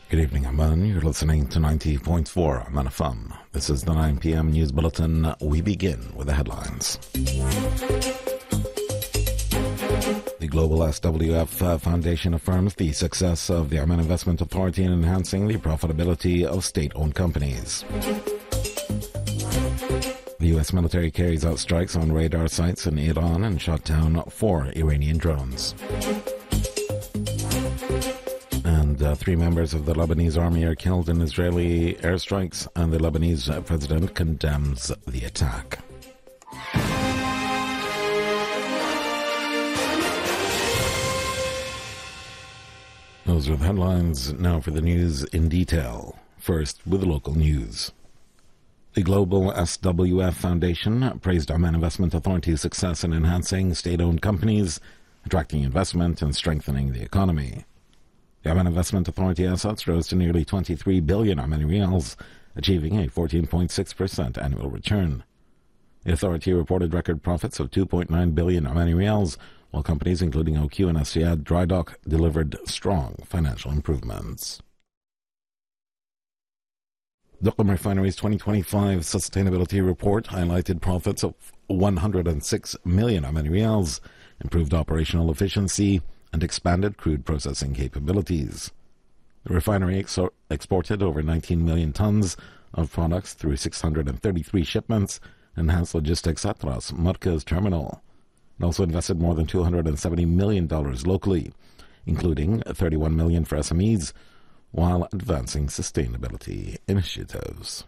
Good evening, Amman. You're listening to 90.4 Amman FM. This is the 9 p.m. News Bulletin. We begin with the headlines. The Global SWF Foundation affirms the success of the Amman Investment Authority in enhancing the profitability of state-owned companies. The U.S. military carries out strikes on radar sites in Iran and shot down 4 Iranian drones. And 3 members of the Lebanese army are killed in Israeli airstrikes, and the Lebanese president condemns the attack. Those are the headlines. Now for the news in detail. First, with the local news. The Global SWF Foundation praised Amman Investment Authority's success in enhancing state-owned companies, attracting investment and strengthening the economy. The Amman Investment Authority assets rose to nearly 23 billion Omani Riyals, achieving a 14.6% annual return. The authority reported record profits of 2.9 billion Omani Riyals, while companies including OQ and Asiyad Dry Dock delivered strong financial improvements. Duqm Refinery's 2025 sustainability report highlighted profits of 106 million Omani Riyals, improved operational efficiency, and expanded crude processing capabilities. The refinery exported over 19 million tons of products through 633 shipments, enhanced logistics at Ras Markaz terminal. It also invested more than $270 million locally, including $31 million for SMEs, while advancing sustainability initiatives.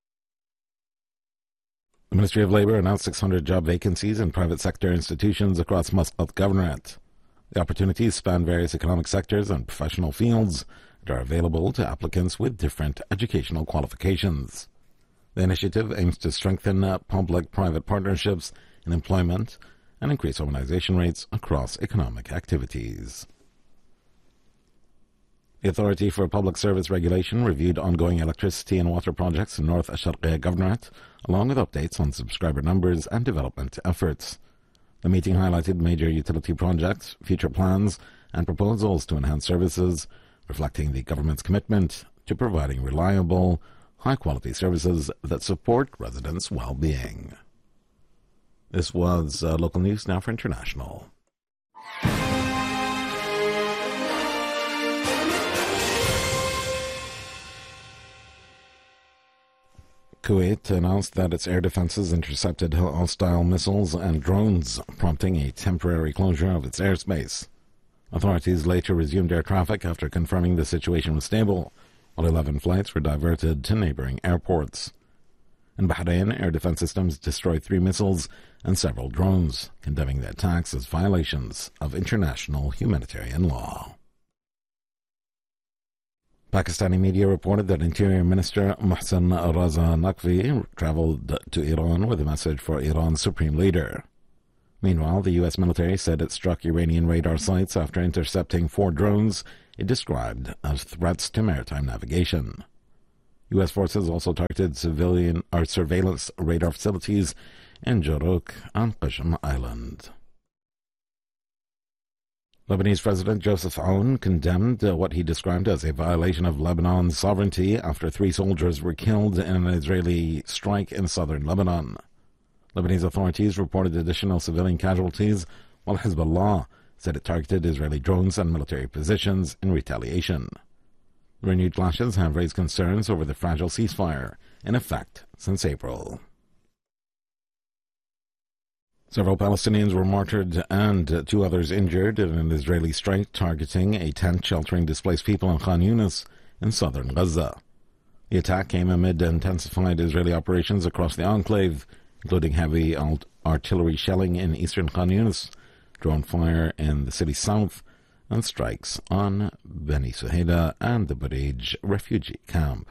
The Ministry of Labour announced 600 job vacancies in private sector institutions across Muscat Governorate. The opportunities span various economic sectors and professional fields and are available to applicants with different educational qualifications. The initiative aims to strengthen public-private partnerships in employment and increase urbanization rates across economic activities. The Authority for Public Service Regulation reviewed ongoing electricity and water projects in North Sharqiya Governorate, along with updates on subscriber numbers and development efforts. The meeting highlighted major utility projects, future plans, and proposals to enhance services, reflecting the government's commitment to providing reliable, high-quality services that support residents' well-being. This was local news. Now for international. Kuwait announced that its air defenses intercepted hostile missiles and drones, prompting a temporary closure of its airspace. Authorities later resumed air traffic after confirming the situation was stable, while 11 flights were diverted to neighboring airports. In Bahrain, air defense systems destroyed 3 missiles and several drones, condemning the attacks as violations of international humanitarian law. Pakistani media reported that Interior Minister Mohsen Raza Naqvi traveled to Iran with a message for Iran's supreme leader. Meanwhile, the U.S. military said it struck Iranian radar sites after intercepting 4 drones it described as threats to maritime navigation. U.S. forces also targeted surveillance radar facilities in Joruk and Qashm Island. Lebanese President Joseph Aoun condemned what he described as a violation of Lebanon's sovereignty after 3 soldiers were killed in an Israeli strike in southern Lebanon. Lebanese authorities reported additional civilian casualties, while Hezbollah said it targeted Israeli drones and military positions in retaliation. The renewed clashes have raised concerns over the fragile ceasefire in effect since April. Several Palestinians were martyred and 2 others injured in an Israeli strike targeting a tent sheltering displaced people in Khan Yunis in southern Gaza. The attack came amid intensified Israeli operations across the enclave, including heavy artillery shelling in eastern Khan Yunis, drone fire in the city's south, and strikes on Beni Suhaida and the Barij refugee camp.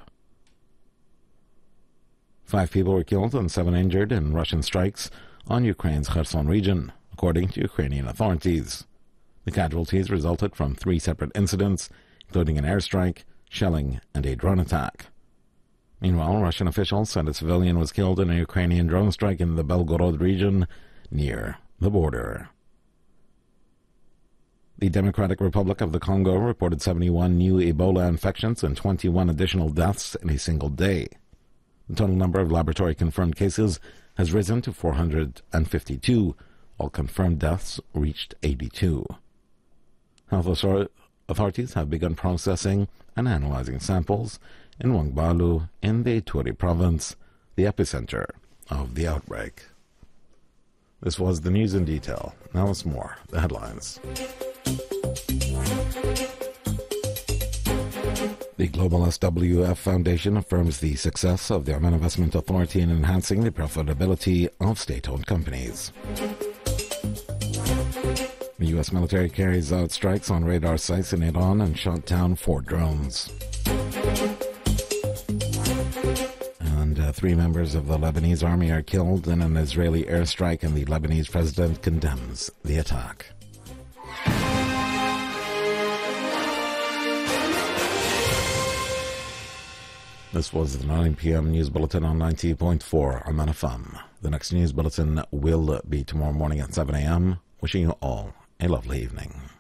5 people were killed and 7 injured in Russian strikes on Ukraine's Kherson region, according to Ukrainian authorities. The casualties resulted from 3 separate incidents, including an airstrike, shelling, and a drone attack. Meanwhile, Russian officials said a civilian was killed in a Ukrainian drone strike in the Belgorod region near the border. The Democratic Republic of the Congo reported 71 new Ebola infections and 21 additional deaths in a single day. The total number of laboratory-confirmed cases has risen to 452, while confirmed deaths reached 82. Health authorities have begun processing and analyzing samples in Wangbalu in the Ituri province, the epicenter of the outbreak. This was the news in detail. Now it's more. The headlines. The Global SWF Foundation affirms the success of the Oman Investment Authority in enhancing the profitability of state-owned companies. The U.S. military carries out strikes on radar sites in Iran and shot down 4 drones. And 3 members of the Lebanese army are killed in an Israeli airstrike, and the Lebanese president condemns the attack. This was the 9 p.m. news bulletin on 90.4 Oman FM. The next news bulletin will be tomorrow morning at 7 a.m. Wishing you all a lovely evening.